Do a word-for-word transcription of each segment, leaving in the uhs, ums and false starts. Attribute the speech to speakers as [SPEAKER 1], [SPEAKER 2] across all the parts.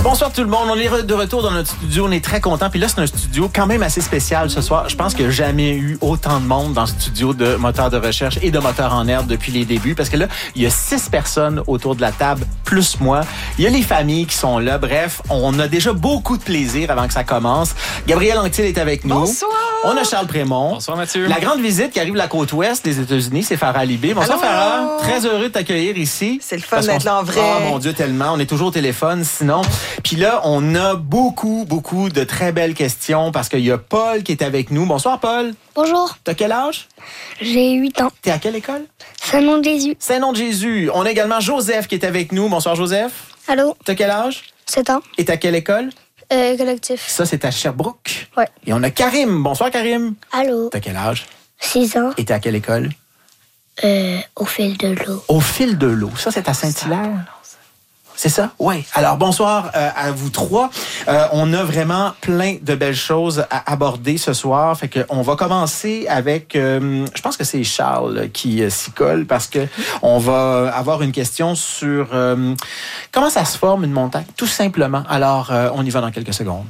[SPEAKER 1] Bonsoir tout le monde, on est de retour dans notre studio, on est très contents. Puis là, c'est un studio quand même assez spécial ce soir. Je pense qu'il n'y a jamais eu autant de monde dans le studio de moteurs de recherche et de moteurs en herbe depuis les débuts. Parce que là, il y a six personnes autour de la table, plus moi. Il y a les familles qui sont là. Bref, on a déjà beaucoup de plaisir avant que ça commence. Gabriel Anctil est avec nous.
[SPEAKER 2] Bonsoir!
[SPEAKER 1] On a Charles Prémont.
[SPEAKER 2] Bonsoir Mathieu.
[SPEAKER 1] La grande visite qui arrive de la côte ouest des États-Unis, c'est Farah Libé. Bonsoir
[SPEAKER 3] Allô.
[SPEAKER 1] Farah, très heureux de t'accueillir ici.
[SPEAKER 3] C'est le fun d'être là en vrai.
[SPEAKER 1] Oh mon Dieu, tellement. On est toujours au téléphone, sinon. Puis là, on a beaucoup, beaucoup de très belles questions parce qu'il y a Paul qui est avec nous. Bonsoir Paul.
[SPEAKER 4] Bonjour,
[SPEAKER 1] T'as quel âge?
[SPEAKER 4] j'ai huit ans.
[SPEAKER 1] T'es à quelle école?
[SPEAKER 4] Saint-Nom-de-Jésus.
[SPEAKER 1] Saint-Nom-de-Jésus. On a également Joseph qui est avec nous. Bonsoir Joseph.
[SPEAKER 4] Allô,
[SPEAKER 1] T'as quel âge?
[SPEAKER 4] sept ans.
[SPEAKER 1] Et t'es à quelle école?
[SPEAKER 4] Euh, collectif.
[SPEAKER 1] Ça, c'est à Sherbrooke.
[SPEAKER 4] Ouais.
[SPEAKER 1] Et on a Karim. Bonsoir Karim.
[SPEAKER 4] Allô,
[SPEAKER 1] T'as quel âge?
[SPEAKER 4] six ans.
[SPEAKER 1] Et t'es à quelle école?
[SPEAKER 4] Euh, au fil de l'eau.
[SPEAKER 1] Au fil de l'eau. Ça, c'est à Saint-Hilaire? C'est ça? Oui. Alors, bonsoir euh, à vous trois. Euh, on a vraiment plein de belles choses à aborder ce soir. Fait que on va commencer avec, euh, je pense que c'est Charles qui euh, s'y colle parce que on va avoir une question sur euh, comment ça se forme une montagne, tout simplement. Alors, euh, on y va dans quelques secondes.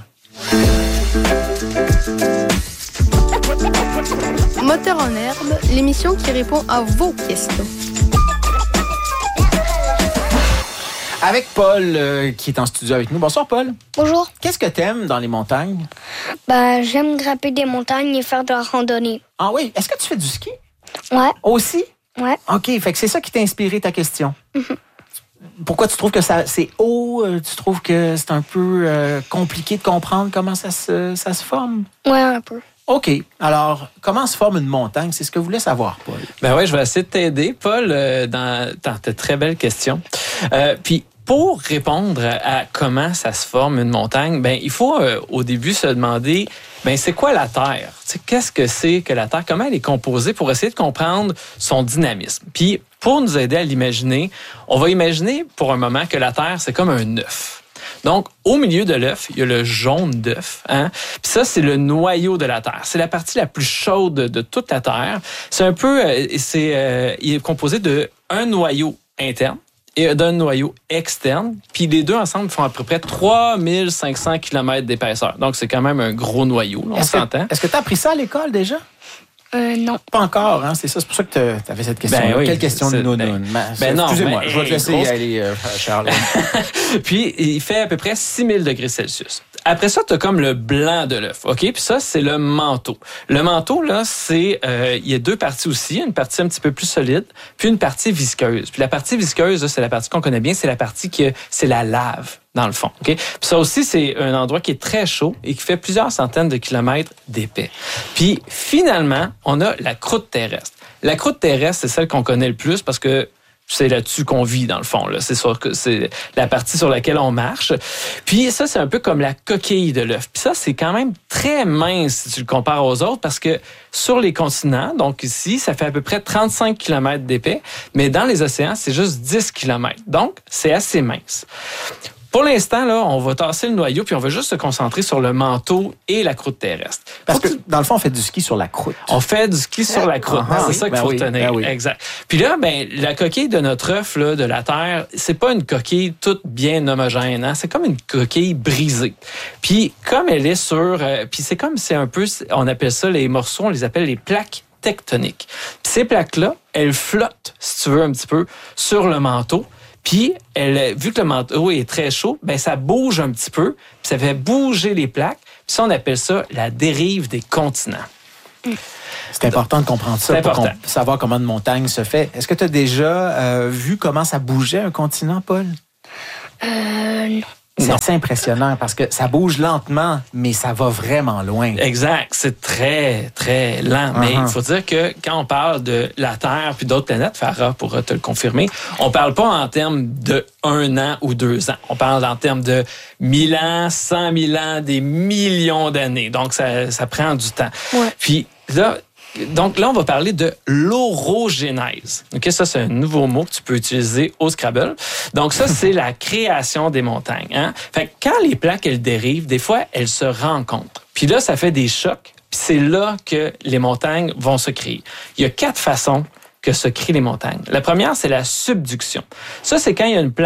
[SPEAKER 5] Moteur en herbe, l'émission qui répond à vos questions.
[SPEAKER 1] Avec Paul euh, qui est en studio avec nous. Bonsoir Paul.
[SPEAKER 4] Bonjour.
[SPEAKER 1] Qu'est-ce que t'aimes dans les montagnes?
[SPEAKER 4] Bah, j'aime grimper des montagnes et faire de la randonnée.
[SPEAKER 1] Ah oui. Est-ce que tu fais du ski?
[SPEAKER 4] Ouais,
[SPEAKER 1] Aussi?
[SPEAKER 4] ouais.
[SPEAKER 1] OK, fait que c'est ça qui t'a inspiré ta question. Pourquoi tu trouves que ça c'est haut? euh, Tu trouves que c'est un peu euh, compliqué de comprendre comment ça se, ça se forme?
[SPEAKER 4] Ouais, un peu.
[SPEAKER 1] OK. Alors, comment se forme une montagne? C'est ce que vous voulez savoir, Paul.
[SPEAKER 2] Ben ouais, je vais essayer de t'aider, Paul, euh, dans, dans tes très belles questions. Euh, puis, pour répondre à comment ça se forme une montagne, ben il faut euh, au début se demander, ben c'est quoi la Terre? Tu sais, qu'est-ce que c'est que la Terre? Comment elle est composée pour essayer de comprendre son dynamisme? Puis, pour nous aider à l'imaginer, on va imaginer pour un moment que la Terre, c'est comme un œuf. Donc, au milieu de l'œuf, il y a le jaune d'œuf. Hein? Puis ça, c'est le noyau de la Terre. C'est la partie la plus chaude de toute la Terre. C'est un peu, euh, c'est, euh, il est composé de un noyau interne et d'un noyau externe. Puis les deux ensemble font à peu près trois mille cinq cents kilomètres d'épaisseur. Donc, c'est quand même un gros noyau, là, on
[SPEAKER 1] Est-ce
[SPEAKER 2] s'entend.
[SPEAKER 1] que, est-ce que tu as appris ça à l'école déjà?
[SPEAKER 4] Euh, non.
[SPEAKER 1] Pas encore, hein? C'est ça, c'est pour ça que tu avais cette question.
[SPEAKER 2] Ben oui,
[SPEAKER 1] Quelle question de
[SPEAKER 2] c'est-
[SPEAKER 1] nounoun?
[SPEAKER 2] ben- ben non,
[SPEAKER 1] Excusez-moi,
[SPEAKER 2] ben,
[SPEAKER 1] je vais te
[SPEAKER 2] hey,
[SPEAKER 1] laisser
[SPEAKER 2] grosse-
[SPEAKER 1] aller, euh, Charles.
[SPEAKER 2] Puis, il fait à peu près six mille degrés Celsius. Après ça, tu as comme le blanc de l'œuf, OK? Puis ça, c'est le manteau. Le manteau, là, c'est... Euh, il y a deux parties aussi. Une partie un petit peu plus solide, puis une partie visqueuse. Puis la partie visqueuse, là, c'est la partie qu'on connaît bien, c'est la partie que c'est la lave, dans le fond, OK? Puis ça aussi, c'est un endroit qui est très chaud et qui fait plusieurs centaines de kilomètres d'épais. Puis, finalement, on a la croûte terrestre. La croûte terrestre, c'est celle qu'on connaît le plus parce que c'est là-dessus qu'on vit, dans le fond. Là. C'est, sur, c'est la partie sur laquelle on marche. Puis ça, c'est un peu comme la coquille de l'œuf. Puis ça, c'est quand même très mince si tu le compares aux autres parce que sur les continents, donc ici, ça fait à peu près trente-cinq kilomètres d'épais, mais dans les océans, c'est juste dix kilomètres. Donc, c'est assez mince. Pour l'instant, là, on va tasser le noyau puis on va juste se concentrer sur le manteau et la croûte terrestre.
[SPEAKER 1] Parce
[SPEAKER 2] Faut
[SPEAKER 1] que, dans le fond, on fait du ski sur la croûte.
[SPEAKER 2] on fait du ski sur la croûte.
[SPEAKER 1] Ah,
[SPEAKER 2] c'est
[SPEAKER 1] oui,
[SPEAKER 2] ça qu'il
[SPEAKER 1] ben
[SPEAKER 2] faut
[SPEAKER 1] oui,
[SPEAKER 2] retenir.
[SPEAKER 1] ben oui.
[SPEAKER 2] Exact. Puis là, ben, la coquille de notre œuf, là, de la Terre, c'est pas une coquille toute bien homogène. Hein? C'est comme une coquille brisée. Puis comme elle est sur... Euh, puis c'est comme c'est un peu... On appelle ça les morceaux, on les appelle les plaques tectoniques. Puis ces plaques-là, elles flottent, si tu veux, un petit peu, sur le manteau. Puis, elle, vu que le manteau est très chaud, ben ça bouge un petit peu, puis ça fait bouger les plaques. Puis ça, on appelle ça la dérive des continents.
[SPEAKER 1] C'est important de comprendre ça
[SPEAKER 2] C'est
[SPEAKER 1] pour
[SPEAKER 2] important.
[SPEAKER 1] qu'on- savoir comment une montagne se fait. Est-ce que tu as déjà euh, vu comment ça bougeait un continent, Paul?
[SPEAKER 4] Euh, non.
[SPEAKER 1] C'est
[SPEAKER 2] Non.
[SPEAKER 1] assez impressionnant parce que ça bouge lentement, mais ça va vraiment loin.
[SPEAKER 2] Exact, c'est très, très lent. Mais il
[SPEAKER 1] Uh-huh.
[SPEAKER 2] faut dire que quand on parle de la Terre puis d'autres planètes, Farah pourra te le confirmer, on parle pas en termes de un an ou deux ans. On parle en termes de mille ans, cent mille ans, des millions d'années. Donc, ça, ça prend du temps.
[SPEAKER 4] Ouais.
[SPEAKER 2] Puis là, donc là, on va parler de l'orogénèse. OK, ça, c'est un nouveau mot que tu peux utiliser au Scrabble. Donc ça, c'est la création des montagnes. Hein? Fait que quand les plaques, elles dérivent, des fois, elles se rencontrent. Puis là, ça fait des chocs. Puis c'est là que les montagnes vont se créer. Il y a quatre façons que se créent les montagnes. La première, c'est la subduction. Ça, c'est quand il y a une plaque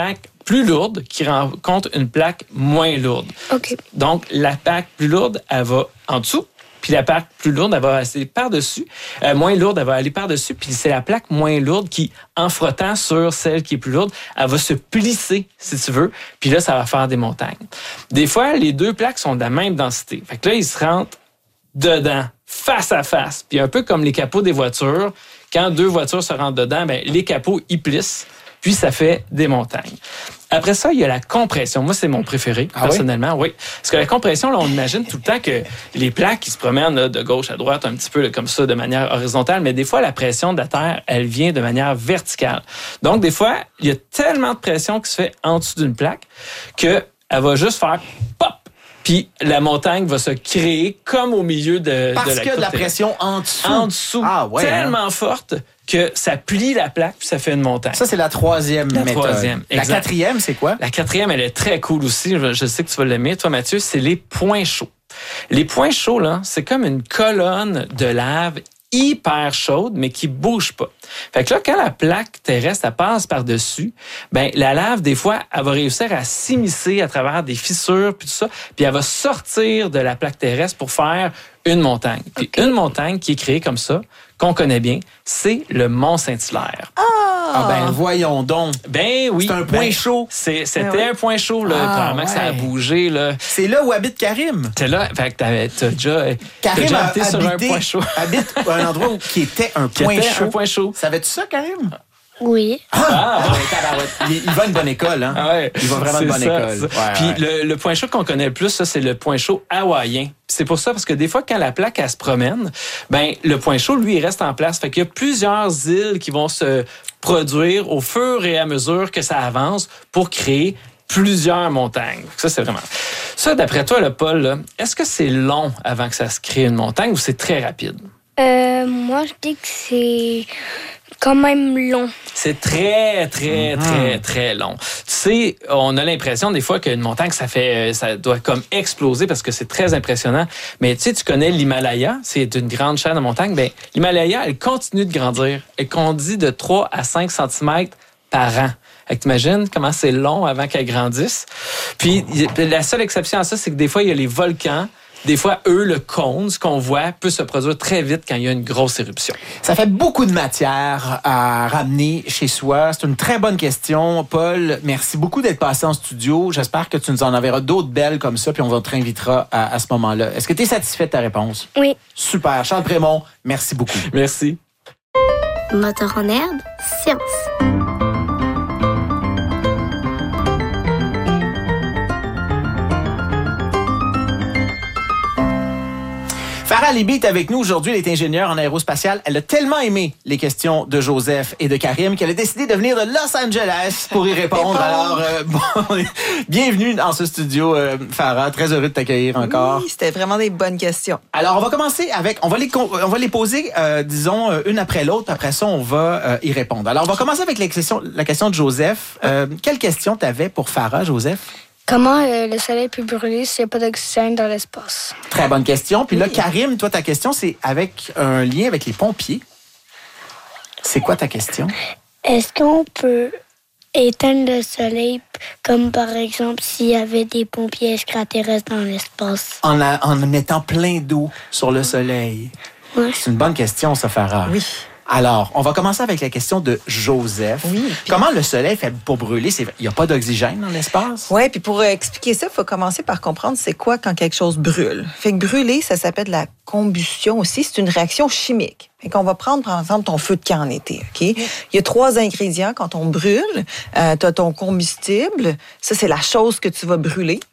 [SPEAKER 2] plus lourde qui rencontre une plaque moins lourde.
[SPEAKER 4] OK.
[SPEAKER 2] Donc, la plaque plus lourde, elle va en dessous. Puis la plaque plus lourde, elle va aller par-dessus. Euh, moins lourde, elle va aller par-dessus. Puis c'est la plaque moins lourde qui, en frottant sur celle qui est plus lourde, elle va se plisser, si tu veux. Puis là, ça va faire des montagnes. Des fois, les deux plaques sont de la même densité. Fait que là, ils se rentrent dedans, face à face. Puis un peu comme les capots des voitures, quand deux voitures se rentrent dedans, ben les capots, ils plissent. Puis ça fait des montagnes. Après ça, il y a la compression. Moi, c'est mon préféré, ah personnellement, oui? oui. Parce que la compression, là, on imagine tout le temps que les plaques qui se promènent là, de gauche à droite, un petit peu là, comme ça, de manière horizontale, mais des fois, la pression de la Terre, elle vient de manière verticale. Donc, des fois, il y a tellement de pression qui se fait en dessous d'une plaque qu'elle va juste faire pop! Puis la montagne va se créer comme au milieu de,
[SPEAKER 1] Parce
[SPEAKER 2] de la
[SPEAKER 1] qu'il y a de la pression en dessous.
[SPEAKER 2] En dessous.
[SPEAKER 1] Ah, ouais,
[SPEAKER 2] tellement
[SPEAKER 1] hein?
[SPEAKER 2] forte que ça plie la plaque puis ça fait une montagne.
[SPEAKER 1] Ça, c'est la troisième
[SPEAKER 2] la
[SPEAKER 1] méthode.
[SPEAKER 2] Troisième,
[SPEAKER 1] la
[SPEAKER 2] exact.
[SPEAKER 1] quatrième, c'est quoi?
[SPEAKER 2] La quatrième, elle est très cool aussi. Je, je sais que tu vas l'aimer, toi, Mathieu. C'est les points chauds. Les points chauds, là, c'est comme une colonne de lave hyper chaude, mais qui bouge pas. Fait que là, quand la plaque terrestre, elle passe par-dessus, ben la lave, des fois, elle va réussir à s'immiscer à travers des fissures, puis tout ça, puis elle va sortir de la plaque terrestre pour faire une montagne. Puis okay. Une montagne qui est créée comme ça, qu'on connaît bien, c'est le Mont Saint-Hilaire.
[SPEAKER 1] Ah! Ah ben voyons donc.
[SPEAKER 2] Ben oui.
[SPEAKER 1] C'est un point
[SPEAKER 2] ben,
[SPEAKER 1] chaud.
[SPEAKER 2] C'est, c'était
[SPEAKER 1] ben oui.
[SPEAKER 2] un point chaud, là.
[SPEAKER 1] Ah,
[SPEAKER 2] Probablement ouais. que ça a bougé, là.
[SPEAKER 1] C'est là où habite Karim.
[SPEAKER 2] C'est là. Fait que t'as, t'as déjà,
[SPEAKER 1] Karim
[SPEAKER 2] t'as déjà
[SPEAKER 1] a
[SPEAKER 2] habité sur un point chaud.
[SPEAKER 1] Habite à un endroit où, qui était un
[SPEAKER 2] qui
[SPEAKER 1] point
[SPEAKER 2] était
[SPEAKER 1] chaud.
[SPEAKER 2] un point chaud.
[SPEAKER 1] Savais-tu ça, Karim?
[SPEAKER 4] Oui.
[SPEAKER 2] Ah,
[SPEAKER 1] ah bon. il, il va à une bonne école, hein?
[SPEAKER 2] Ah ouais,
[SPEAKER 1] il va vraiment à une bonne
[SPEAKER 2] ça,
[SPEAKER 1] école.
[SPEAKER 2] Ça.
[SPEAKER 1] Ouais,
[SPEAKER 2] Puis
[SPEAKER 1] ouais.
[SPEAKER 2] Le, le point chaud qu'on connaît le plus, ça, c'est le point chaud hawaïen. C'est pour ça, parce que des fois, quand la plaque, elle se promène, ben le point chaud, lui, il reste en place. Fait qu'il y a plusieurs îles qui vont se produire au fur et à mesure que ça avance pour créer plusieurs montagnes. Ça, c'est vraiment... Ça, d'après toi, le Paul, là, est-ce que c'est long avant que ça se crée une montagne ou c'est très rapide?
[SPEAKER 4] Euh, moi, je dis que c'est quand même long.
[SPEAKER 2] C'est très, très, très, très long. Tu sais, on a l'impression des fois qu'une montagne, ça fait, ça doit comme exploser parce que c'est très impressionnant. Mais tu sais, tu connais l'Himalaya, c'est une grande chaîne de montagnes. Ben, l'Himalaya, elle continue de grandir. Elle grandit de trois à cinq centimètres par an. Fait que t'imagines comment c'est long avant qu'elle grandisse. Puis, la seule exception à ça, c'est que des fois, il y a les volcans. Des fois, eux, le cône, ce qu'on voit, peut se produire très vite quand il y a une grosse éruption.
[SPEAKER 1] Ça fait beaucoup de matière à ramener chez soi. C'est une très bonne question. Paul, merci beaucoup d'être passé en studio. J'espère que tu nous en enverras d'autres belles comme ça, puis on te réinvitera à, à ce moment-là. Est-ce que tu es satisfait de ta réponse?
[SPEAKER 4] Oui.
[SPEAKER 1] Super. Charles Prémont, merci beaucoup.
[SPEAKER 2] Merci.
[SPEAKER 5] Moteur en herbe, science.
[SPEAKER 1] Farah Libby est avec nous aujourd'hui. Elle est ingénieure en aérospatiale. Elle a tellement aimé les questions de Joseph et de Karim qu'elle a décidé de venir de Los Angeles pour y répondre. Alors, euh, bon, bienvenue dans ce studio, euh, Farah. Très heureux de t'accueillir encore.
[SPEAKER 3] Oui, c'était vraiment des bonnes questions.
[SPEAKER 1] Alors, on va commencer avec... On va les, on va les poser, euh, disons, une après l'autre. Après ça, on va euh, y répondre. Alors, on va commencer avec la question, la question de Joseph. Euh, quelle question t'avais pour Farah, Joseph?
[SPEAKER 4] Comment euh, le soleil peut brûler s'il n'y a pas d'oxygène dans l'espace?
[SPEAKER 1] Très bonne question. Puis là, Karim, toi, ta question, c'est avec un lien avec les pompiers. C'est quoi ta question?
[SPEAKER 4] Est-ce qu'on peut éteindre le soleil, comme par exemple s'il y avait des pompiers extraterrestres dans l'espace?
[SPEAKER 1] En, a, en mettant plein d'eau sur le soleil.
[SPEAKER 4] Ouais.
[SPEAKER 1] C'est une bonne question, ça, Farah.
[SPEAKER 3] Oui.
[SPEAKER 1] Alors, on va commencer avec la question de Joseph.
[SPEAKER 3] Oui, puis...
[SPEAKER 1] Comment le soleil fait pour brûler? Il n'y a pas d'oxygène dans l'espace?
[SPEAKER 3] Oui, puis pour expliquer ça, il faut commencer par comprendre c'est quoi quand quelque chose brûle. Fait que brûler, ça s'appelle de la combustion aussi. C'est une réaction chimique. Fait qu'on va prendre, par exemple, ton feu de camp en été. OK? Il y a trois ingrédients quand on brûle. Euh, tu as ton combustible. Ça, c'est la chose que tu vas brûler.